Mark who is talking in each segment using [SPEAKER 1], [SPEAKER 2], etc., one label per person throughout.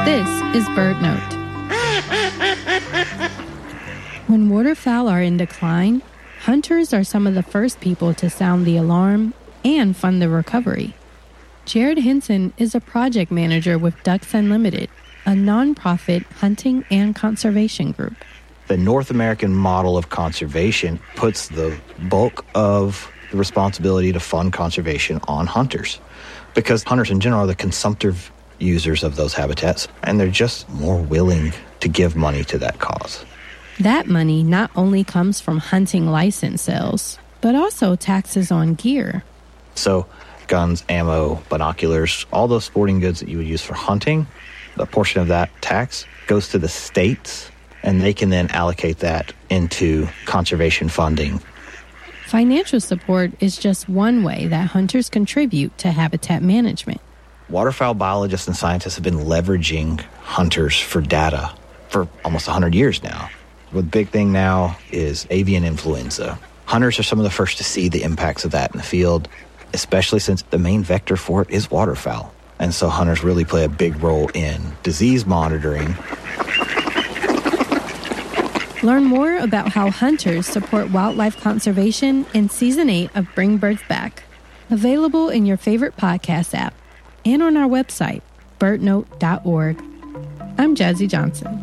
[SPEAKER 1] This is Bird Note. When waterfowl are in decline, hunters are some of the first people to sound the alarm and fund the recovery. Jared Henson is a project manager with Ducks Unlimited, a nonprofit hunting and conservation group.
[SPEAKER 2] The North American model of conservation puts the bulk of the responsibility to fund conservation on hunters, because hunters in general are the consumptive users of those habitats, and they're just more willing to give money to that cause.
[SPEAKER 1] That money not only comes from hunting license sales, but also taxes on gear.
[SPEAKER 2] So guns, ammo, binoculars, all those sporting goods that you would use for hunting, a portion of that tax goes to the states, and they can then allocate that into conservation funding.
[SPEAKER 1] Financial support is just one way that hunters contribute to habitat management.
[SPEAKER 2] Waterfowl biologists and scientists have been leveraging hunters for data for almost 100 years now. The big thing now is avian influenza. Hunters are some of the first to see the impacts of that in the field, especially since the main vector for it is waterfowl. And so hunters really play a big role in disease monitoring.
[SPEAKER 1] Learn more about how hunters support wildlife conservation in Season 8 of Bring Birds Back. Available in your favorite podcast app and on our website, birdnote.org. I'm Jazzy Johnson.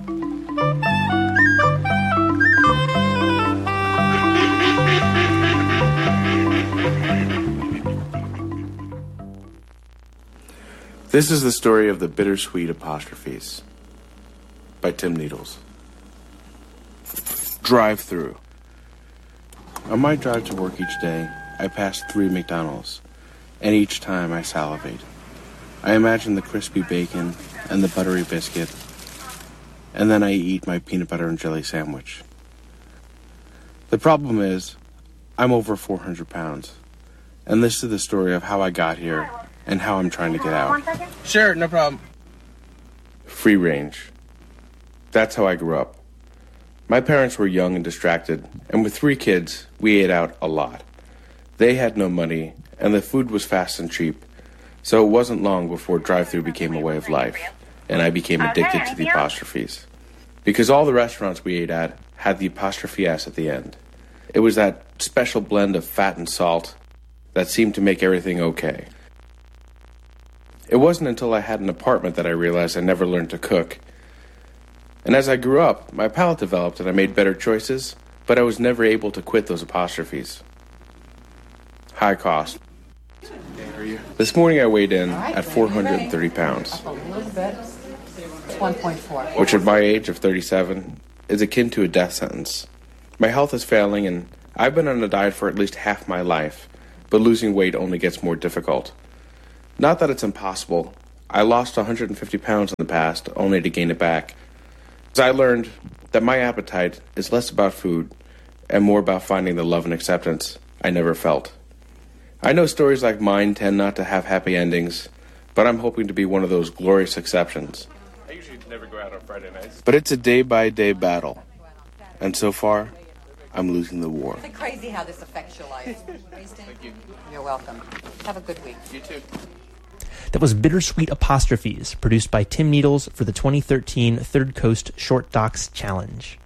[SPEAKER 3] This is the story of the bittersweet apostrophes by Tim Needles. Drive-through. On my drive to work each day, I pass 3 McDonald's, and each time I salivate. I imagine the crispy bacon and the buttery biscuit, and then I eat my peanut butter and jelly sandwich. The problem is, I'm over 400 pounds, and this is the story of how I got here and how I'm trying to get out.
[SPEAKER 4] Sure, no problem.
[SPEAKER 3] Free range. That's how I grew up. My parents were young and distracted, and with 3 kids, we ate out a lot. They had no money, and the food was fast and cheap, so it wasn't long before drive-thru became a way of life, and I became addicted to the apostrophes. Because all the restaurants we ate at had the apostrophe S at the end. It was that special blend of fat and salt that seemed to make everything okay. It wasn't until I had an apartment that I realized I never learned to cook. And as I grew up, my palate developed and I made better choices, but I was never able to quit those apostrophes. High cost. This morning I weighed in at 430 pounds.
[SPEAKER 5] Up a little bit. It's 1.4.
[SPEAKER 3] Which at my age of 37 is akin to a death sentence. My health is failing and I've been on a diet for at least half my life, but losing weight only gets more difficult. Not that it's impossible. I lost 150 pounds in the past, only to gain it back. As I learned that my appetite is less about food and more about finding the love and acceptance I never felt. I know stories like mine tend not to have happy endings, but I'm hoping to be one of those glorious exceptions.
[SPEAKER 4] I usually never go out on Friday nights.
[SPEAKER 3] But it's a day-by-day battle, and so far, I'm losing the war.
[SPEAKER 5] It's crazy how this affects your life.
[SPEAKER 4] Thank you.
[SPEAKER 5] You're welcome. Have a good week.
[SPEAKER 4] You too.
[SPEAKER 6] That was Bittersweet Apostrophes, produced by Tim Needles for the 2013 Third Coast Short Docs Challenge.